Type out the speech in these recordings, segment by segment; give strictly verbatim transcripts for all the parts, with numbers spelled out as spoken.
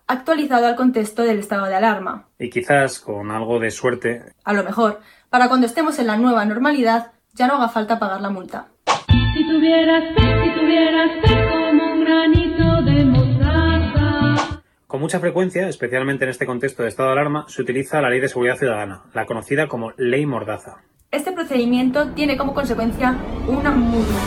actualizado al contexto del estado de alarma. Y quizás, con algo de suerte, a lo mejor, para cuando estemos en la nueva normalidad, ya no haga falta pagar la multa. Si tuvieras fe, si tuvieras fe como un granito de mostaza. Con mucha frecuencia, especialmente en este contexto de estado de alarma, se utiliza la Ley de Seguridad Ciudadana, la conocida como Ley Mordaza. Este procedimiento tiene como consecuencia una multa.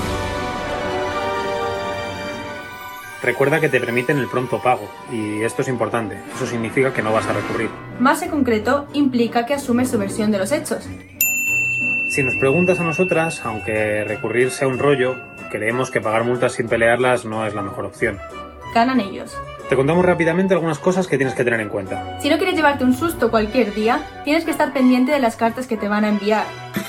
Recuerda que te permiten el pronto pago, y esto es importante, eso significa que no vas a recurrir. Más en concreto, implica que asumes su versión de los hechos. Si nos preguntas a nosotras, aunque recurrir sea un rollo, creemos que pagar multas sin pelearlas no es la mejor opción. Ganan ellos. Te contamos rápidamente algunas cosas que tienes que tener en cuenta. Si no quieres llevarte un susto cualquier día, tienes que estar pendiente de las cartas que te van a enviar.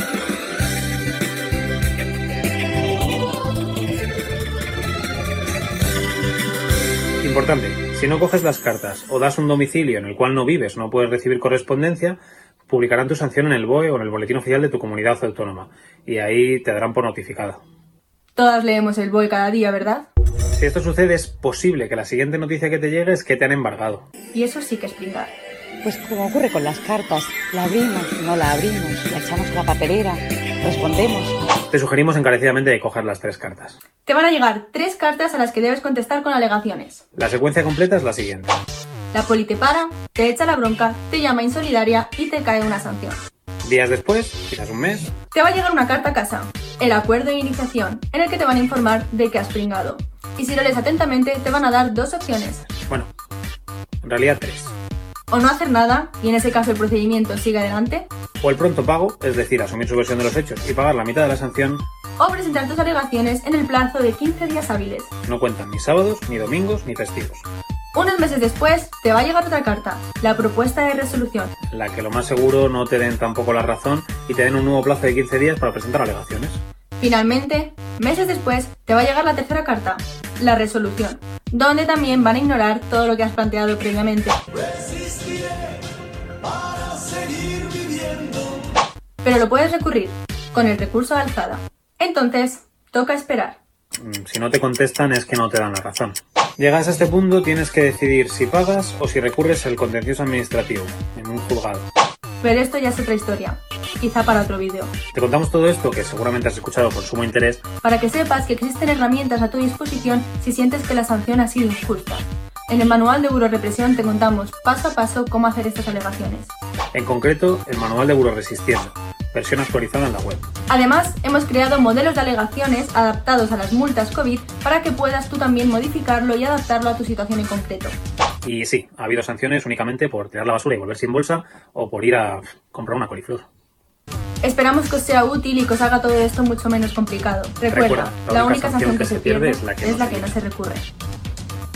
Importante, si no coges las cartas o das un domicilio en el cual no vives, no puedes recibir correspondencia, publicarán tu sanción en el B O E o en el boletín oficial de tu comunidad autónoma, y ahí te darán por notificada. Todas leemos el B O E cada día, ¿verdad? Si esto sucede, es posible que la siguiente noticia que te llegue es que te han embargado. Y eso sí que es pringar. Pues como ocurre con las cartas, la abrimos, no la abrimos, la echamos a la papelera, respondemos. Te sugerimos encarecidamente de coger las tres cartas. Te van a llegar tres cartas a las que debes contestar con alegaciones. La secuencia completa es la siguiente. La poli te para, te echa la bronca, te llama insolidaria y te cae una sanción. Días después, quizás un mes, te va a llegar una carta a casa, el acuerdo de iniciación, en el que te van a informar de que has pringado. Y si lo lees atentamente, te van a dar dos opciones. Bueno, en realidad tres. O no hacer nada, y en ese caso el procedimiento sigue adelante. O el pronto pago, es decir, asumir su versión de los hechos y pagar la mitad de la sanción. O presentar tus alegaciones en el plazo de quince días hábiles. No cuentan ni sábados, ni domingos, ni festivos. Unos meses después, te va a llegar otra carta, la propuesta de resolución. La que lo más seguro no te den tampoco la razón y te den un nuevo plazo de quince días para presentar alegaciones. Finalmente, meses después, te va a llegar la tercera carta, la resolución, donde también van a ignorar todo lo que has planteado previamente. Pero lo puedes recurrir, con el recurso de alzada. Entonces, toca esperar. Si no te contestan es que no te dan la razón. Llegas a este punto, tienes que decidir si pagas o si recurres al contencioso administrativo, en un juzgado. Pero esto ya es otra historia, quizá para otro vídeo. Te contamos todo esto, que seguramente has escuchado con sumo interés, para que sepas que existen herramientas a tu disposición si sientes que la sanción ha sido injusta. En el manual de Burorepresión te contamos paso a paso cómo hacer estas alegaciones. En concreto, el manual de Buroresistiendo, versión actualizada en la web. Además, hemos creado modelos de alegaciones adaptados a las multas COVID para que puedas tú también modificarlo y adaptarlo a tu situación en concreto. Y sí, ha habido sanciones únicamente por tirar la basura y volver sin bolsa o por ir a comprar una coliflor. Esperamos que os sea útil y que os haga todo esto mucho menos complicado. Recuerda, Recuerda la, la única única sanción que, que se pierde es la que, es no, la que no se recurre.